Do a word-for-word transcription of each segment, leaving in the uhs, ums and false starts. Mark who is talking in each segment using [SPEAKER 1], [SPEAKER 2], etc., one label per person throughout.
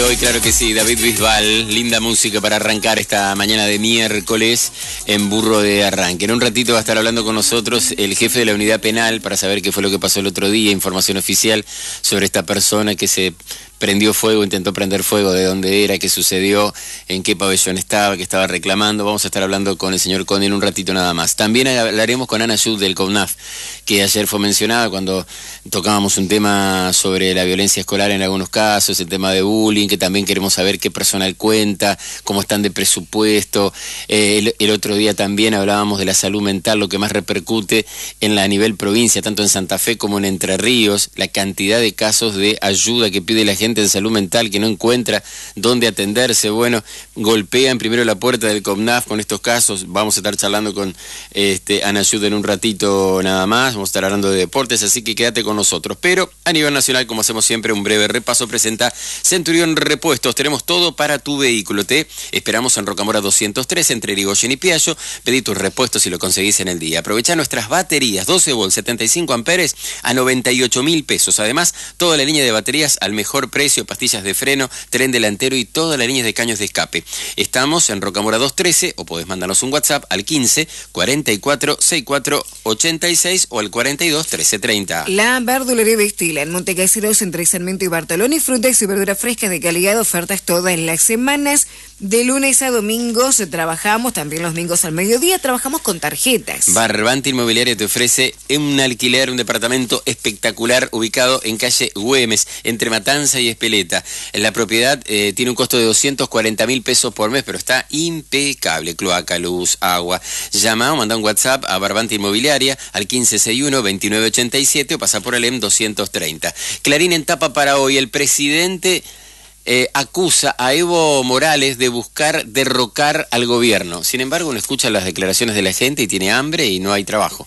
[SPEAKER 1] hoy, claro que sí, David Bisbal, linda música para arrancar esta mañana de miércoles en Burro de Arranque. En un ratito va a estar hablando con nosotros el jefe de la unidad penal para saber qué fue lo que pasó el otro día, información oficial sobre esta persona que se prendió fuego, intentó prender fuego, de dónde era, qué sucedió, en qué pabellón estaba, qué estaba reclamando. Vamos a estar hablando con el señor Conde en un ratito nada más. También hablaremos con Ana Yud del CONAF, que ayer fue mencionada cuando tocábamos un tema sobre la violencia escolar en algunos casos, el tema de bullying, que también queremos saber qué personal cuenta, cómo están de presupuesto. Eh, el, el otro día también hablábamos de la salud mental, lo que más repercute en la a nivel provincia, tanto en Santa Fe como en Entre Ríos, la cantidad de casos de ayuda que pide la gente de salud mental que no encuentra dónde atenderse. Bueno, golpean primero la puerta del CONAF con estos casos. Vamos a estar charlando con este, Ana Yud en un ratito nada más. Vamos a estar hablando de deportes, así que quédate con nosotros. Pero a nivel nacional, como hacemos siempre, un breve repaso presenta Centurión Repuestos. Tenemos todo para tu vehículo. Te esperamos en Rocamora doscientos tres, entre Irigoyen y Piaggio. Pedí tus repuestos y lo conseguís en el día. Aprovecha nuestras baterías, doce volt, setenta y cinco amperes a noventa y ocho mil pesos. Además, toda la línea de baterías al mejor precio, pastillas de freno, tren delantero y toda la línea de caños de escape. Estamos en Rocamora doscientos trece o podés mandarnos un WhatsApp al quince, cuarenta y cuatro, sesenta y cuatro, ochenta y seis o al cuarenta y dos, trece, treinta.
[SPEAKER 2] La verdulería Vestila en Montecaseros entre Sarmiento y Bartoloni, frutas y verduras frescas de calidad, ofertas todas las semanas. De lunes a domingos trabajamos, también los domingos al mediodía trabajamos con tarjetas.
[SPEAKER 1] Barbante Inmobiliaria te ofrece un alquiler, un departamento espectacular ubicado en calle Güemes, entre Matanza y Espeleta. La propiedad eh, tiene un costo de doscientos cuarenta mil pesos por mes, pero está impecable. Cloaca, luz, agua. Llama o manda un WhatsApp a Barbante Inmobiliaria al quince sesenta y uno, veintinueve ochenta y siete o pasa por el E M doscientos treinta. Clarín en tapa para hoy. El presidente Eh, acusa a Evo Morales de buscar derrocar al gobierno. Sin embargo, uno escucha las declaraciones de la gente y tiene hambre y no hay trabajo.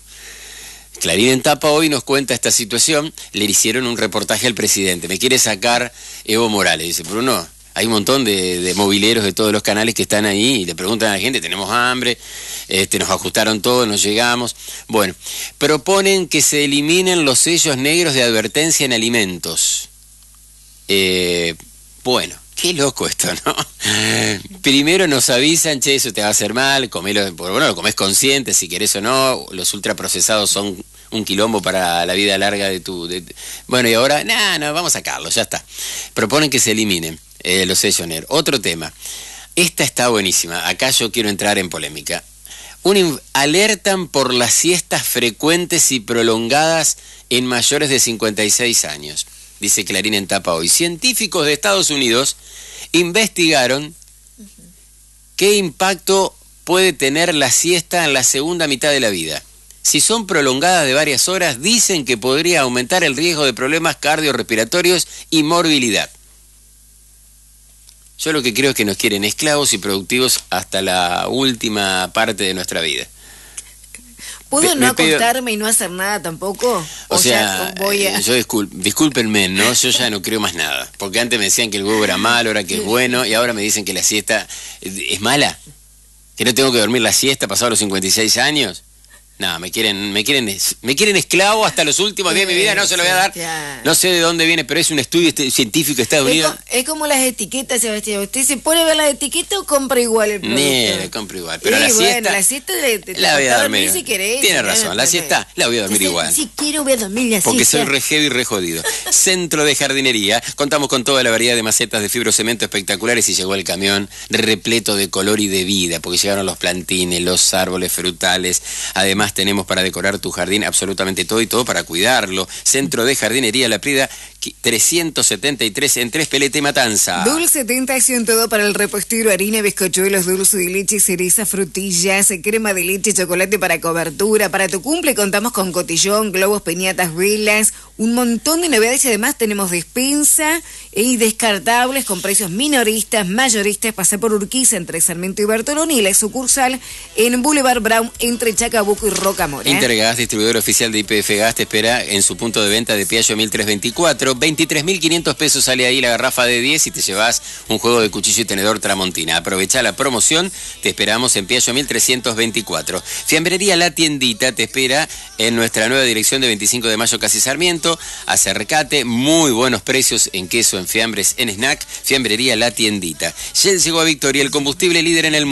[SPEAKER 1] Clarín en tapa hoy nos cuenta esta situación. Le hicieron un reportaje al presidente. Me quiere sacar Evo Morales. Dice, pero no, hay un montón de, de mobileros de todos los canales que están ahí y le preguntan a la gente, tenemos hambre, este, nos ajustaron todo, nos llegamos. Bueno, proponen que se eliminen los sellos negros de advertencia en alimentos. Eh... Bueno, qué loco esto, ¿no? Primero nos avisan, che, eso te va a hacer mal, comelo, bueno, lo comés consciente si querés o no, los ultraprocesados son un quilombo para la vida larga de tu... De, bueno, y ahora, no, no, vamos a sacarlo, ya está. Proponen que se eliminen eh, los sellos negros. Otro tema, esta está buenísima, acá yo quiero entrar en polémica. Un, alertan por las siestas frecuentes y prolongadas en mayores de cincuenta y seis años. Dice Clarín en tapa hoy. Científicos de Estados Unidos investigaron qué impacto puede tener la siesta en la segunda mitad de la vida. Si son prolongadas de varias horas, dicen que podría aumentar el riesgo de problemas cardiorrespiratorios y morbilidad. Yo lo que creo es que nos quieren esclavos y productivos hasta la última parte de nuestra vida.
[SPEAKER 2] ¿Puedo no acostarme y no hacer nada tampoco?
[SPEAKER 1] O, o sea, sea voy a... yo discul discúlpenme, ¿no? Yo ya no creo más nada. Porque antes me decían que el huevo era malo, ahora que es bueno, y ahora me dicen que la siesta es mala. ¿Que no tengo que dormir la siesta pasado los cincuenta y seis años? No, me quieren, me quieren, me quieren esclavo hasta los últimos días de mi vida, no se lo voy a dar. No sé de dónde viene, pero es un estudio científico de Estados Unidos.
[SPEAKER 2] Es, co es como las etiquetas, Sebastián. ¿Usted se pone a ver las etiquetas o compra igual el producto?
[SPEAKER 1] No, compro igual. Pero
[SPEAKER 2] sí,
[SPEAKER 1] la
[SPEAKER 2] bueno,
[SPEAKER 1] siesta.
[SPEAKER 2] La siesta de, de,
[SPEAKER 1] la voy a dormir.
[SPEAKER 2] Si querés,
[SPEAKER 1] Tiene razón, la siesta la voy a dormir
[SPEAKER 2] Entonces,
[SPEAKER 1] igual.
[SPEAKER 2] Si quiero, voy a dormir la
[SPEAKER 1] Porque
[SPEAKER 2] siesta.
[SPEAKER 1] soy re heavy y re jodido. Centro de Jardinería. Contamos con toda la variedad de macetas de fibrocemento espectaculares y llegó el camión repleto de color y de vida, porque llegaron los plantines, los árboles frutales. Además, tenemos para decorar tu jardín absolutamente todo y todo para cuidarlo. Centro de Jardinería La Prida, trescientos setenta y tres en Tres Pelete y Matanza.
[SPEAKER 2] Dulce Tentación, todo para el repostero, harina, bizcochuelos, dulce de leche, cereza, frutillas, crema de leche, chocolate para cobertura. Para tu cumple contamos con cotillón, globos, piñatas, velas, un montón de novedades y además tenemos despensa y descartables con precios minoristas, mayoristas. Pasá por Urquiza entre Sarmiento y Bartoloni y la sucursal en Boulevard Brown entre Chacabuco y Rocamora.
[SPEAKER 1] Intergas, distribuidor oficial de Y P F Gas, te espera en su punto de venta de Piaggio mil trescientos veinticuatro. veintitrés mil quinientos pesos sale ahí la garrafa de diez y te llevas un juego de cuchillo y tenedor Tramontina. Aprovecha la promoción, te esperamos en Piaggio mil trescientos veinticuatro. Fiambrería La Tiendita te espera en nuestra nueva dirección de veinticinco de mayo, casi Sarmiento. Acercate, muy buenos precios en queso, en fiambres, en snack. Fiambrería La Tiendita. Shell llegó a Victoria, el combustible líder en el mundo.